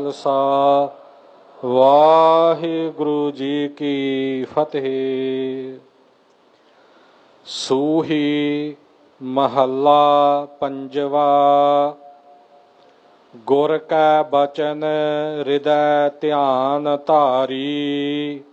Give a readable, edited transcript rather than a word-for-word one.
ਖਾਲਸਾ ਵਾਹਿਗੁਰੂ ਜੀ ਕੀ ਫਤਿਹ। ਸੂਹੀ ਮਹੱਲਾ ਪੰਜਵਾ। ਗੁਰ ਕੈ ਬਚਨ ਹਿਰਦੈ ਧਿਆਨ ਧਾਰੀ,